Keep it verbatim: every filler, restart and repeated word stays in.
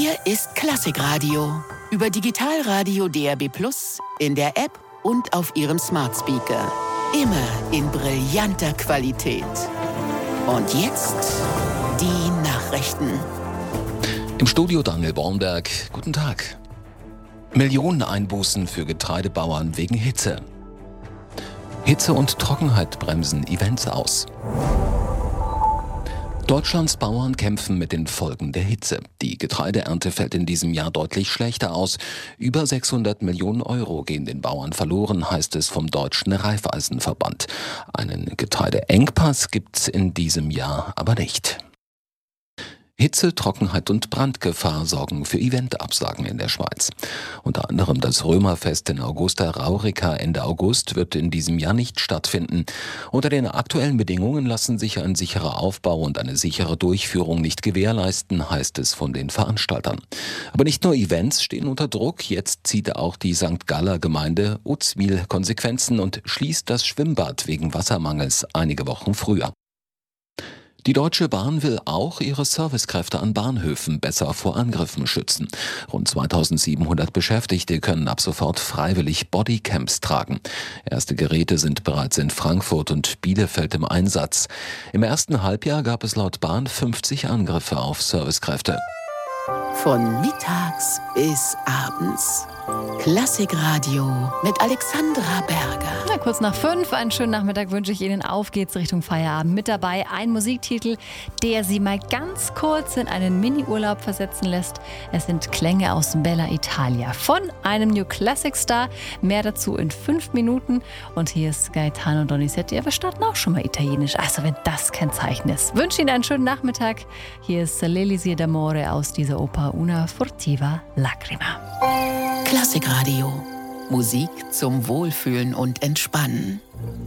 Hier ist Klassikradio. Über Digitalradio D A B plus, in der App und auf Ihrem Smart Speaker. Immer in brillanter Qualität. Und jetzt die Nachrichten. Im Studio Daniel Bornberg. Guten Tag. Millionen Einbußen für Getreidebauern wegen Hitze. Hitze und Trockenheit bremsen Events aus. Deutschlands Bauern kämpfen mit den Folgen der Hitze. Die Getreideernte fällt in diesem Jahr deutlich schlechter aus. Über sechshundert Millionen Euro gehen den Bauern verloren, heißt es vom Deutschen Raiffeisenverband. Einen Getreideengpass gibt's in diesem Jahr aber nicht. Hitze, Trockenheit und Brandgefahr sorgen für Eventabsagen in der Schweiz. Unter anderem das Römerfest in Augusta Raurica Ende August wird in diesem Jahr nicht stattfinden. Unter den aktuellen Bedingungen lassen sich ein sicherer Aufbau und eine sichere Durchführung nicht gewährleisten, heißt es von den Veranstaltern. Aber nicht nur Events stehen unter Druck, jetzt zieht auch die Sankt Galler Gemeinde Uzwil Konsequenzen und schließt das Schwimmbad wegen Wassermangels einige Wochen früher. Die Deutsche Bahn will auch ihre Servicekräfte an Bahnhöfen besser vor Angriffen schützen. Rund zweitausendsiebenhundert Beschäftigte können ab sofort freiwillig Bodycams tragen. Erste Geräte sind bereits in Frankfurt und Bielefeld im Einsatz. Im ersten Halbjahr gab es laut Bahn fünfzig Angriffe auf Servicekräfte. Von mittags bis abends. Klassikradio mit Alexandra Berger. Na, kurz nach fünf, einen schönen Nachmittag wünsche ich Ihnen. Auf geht's Richtung Feierabend. Mit dabei ein Musiktitel, der Sie mal ganz kurz in einen Mini-Urlaub versetzen lässt. Es sind Klänge aus Bella Italia von einem New Classic Star. Mehr dazu in fünf Minuten. Und hier ist Gaetano Donizetti. Ja, wir starten auch schon mal italienisch. Also wenn das kein Zeichen ist. Wünsche Ihnen einen schönen Nachmittag. Hier ist L'Elisir d'Amore aus dieser Oper Una furtiva lacrima. Klassikradio. Musik zum Wohlfühlen und Entspannen.